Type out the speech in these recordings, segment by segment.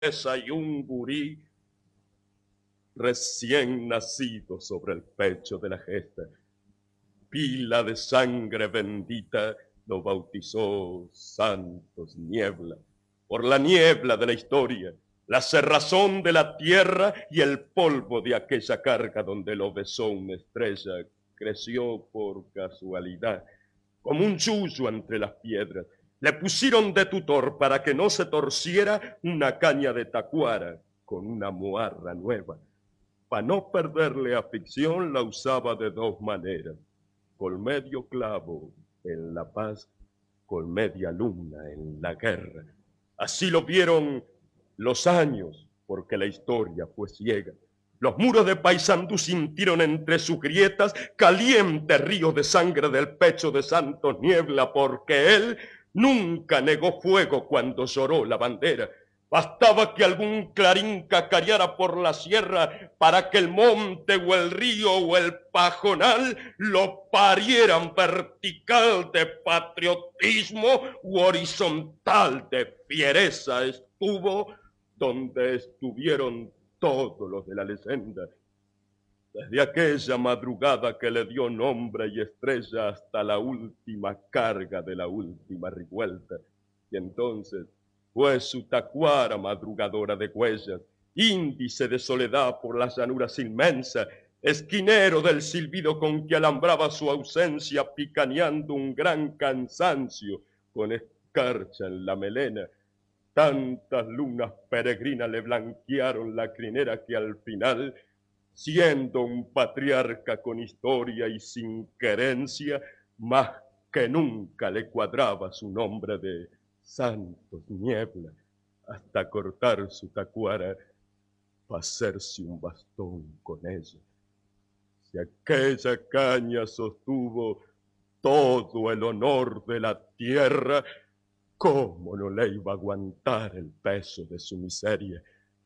y un gurí recién nacido sobre el pecho de la gesta. Pila de sangre bendita lo bautizó Santos Niebla, por la niebla de la historia, la cerrazón de la tierra y el polvo de aquella carga donde lo besó una estrella, creció por casualidad, como un yuyo entre las piedras. Le pusieron de tutor para que no se torciera una caña de tacuara con una moarra nueva. Para no perderle afición la usaba de dos maneras, con medio clavo en la paz, con media luna en la guerra. Así lo vieron los años, porque la historia fue ciega. Los muros de Paysandú sintieron entre sus grietas caliente río de sangre del pecho de Santos Niebla, porque él nunca negó fuego cuando lloró la bandera. Bastaba que algún clarín cacareara por la sierra para que el monte o el río o el pajonal lo parieran vertical de patriotismo u horizontal de fiereza. Estuvo donde estuvieron todos los de la leyenda. Desde aquella madrugada que le dio nombre y estrella hasta la última carga de la última revuelta. Y entonces fue su tacuara madrugadora de huellas, índice de soledad por las llanuras inmensas, esquinero del silbido con que alambraba su ausencia, picaneando un gran cansancio con escarcha en la melena. Tantas lunas peregrinas le blanquearon la crinera que al final, siendo un patriarca con historia y sin querencia, más que nunca le cuadraba su nombre de Santos Niebla, hasta cortar su tacuara para hacerse un bastón con ella. Si aquella caña sostuvo todo el honor de la tierra, ¿cómo no le iba a aguantar el peso de su miseria?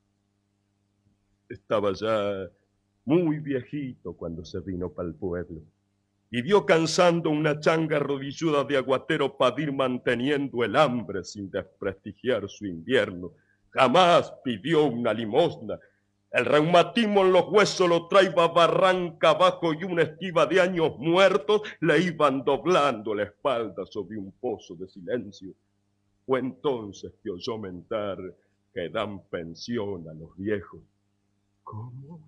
Estaba ya muy viejito cuando se vino para el pueblo. Y vio cansando una changa rodilluda de aguatero para ir manteniendo el hambre sin desprestigiar su invierno. Jamás pidió una limosna. El reumatismo en los huesos lo traía barranca abajo y una estiva de años muertos le iban doblando la espalda sobre un pozo de silencio. Fue entonces que oyó mentar que dan pensión a los viejos. ¿Cómo?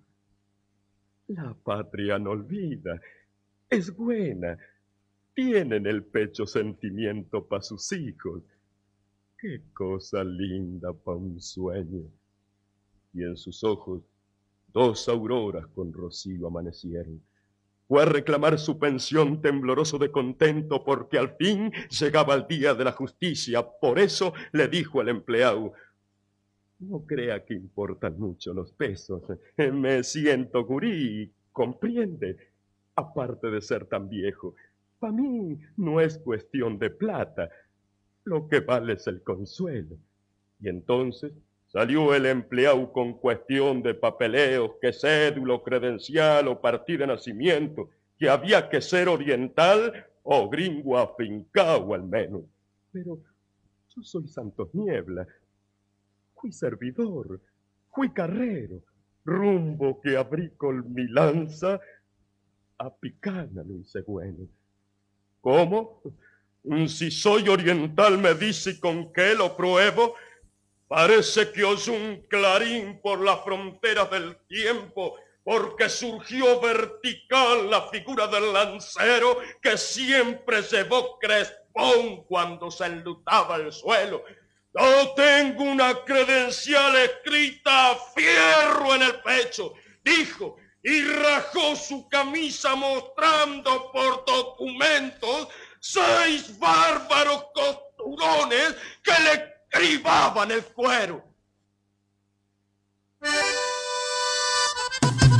La patria no olvida, es buena, tiene en el pecho sentimiento pa' sus hijos. Qué cosa linda pa' un sueño. Y en sus ojos dos auroras con rocío amanecieron. Fue a reclamar su pensión tembloroso de contento porque al fin llegaba el día de la justicia. Por eso le dijo al empleado: no crea que importan mucho los pesos. Me siento gurí, comprende. Aparte de ser tan viejo, para mí no es cuestión de plata. Lo que vale es el consuelo. Y entonces salió el empleado con cuestión de papeleos, que cédula, credencial o partida de nacimiento, que había que ser oriental o gringo afincado al menos. Pero yo soy Santos Niebla. Fui servidor, fui carrero, rumbo que abrí con mi lanza, a Picana lo hice bueno. ¿Cómo? Si soy oriental me dice y con qué lo pruebo. Parece que oyó un clarín por las fronteras del tiempo, porque surgió vertical la figura del lancero que siempre llevó crespón cuando se enlutaba el suelo. Yo tengo una credencial escrita a fierro en el pecho, dijo, y rajó su camisa mostrando por documentos 6 bárbaros costurones que le cribaban el cuero.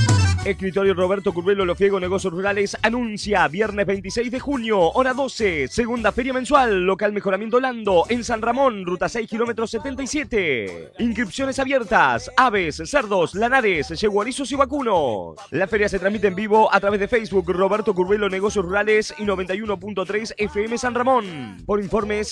Escritorio Roberto Curvelo Lofiego Negocios Rurales anuncia viernes 26 de junio, hora 12, segunda feria mensual, local Mejoramiento Lando, en San Ramón, ruta 6, kilómetros 77. Inscripciones abiertas, aves, cerdos, lanares, yeguarizos y vacunos. La feria se transmite en vivo a través de Facebook Roberto Curvelo Negocios Rurales y 91.3 FM San Ramón. Por informes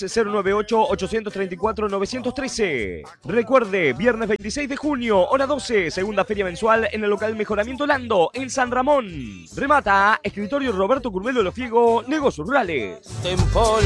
098-834-913. Recuerde, viernes 26 de junio, hora 12, segunda feria mensual en el local Mejoramiento Lando, en San Ramón. Remata Escritorio Roberto Curvelo Lofiego Negocios Rurales.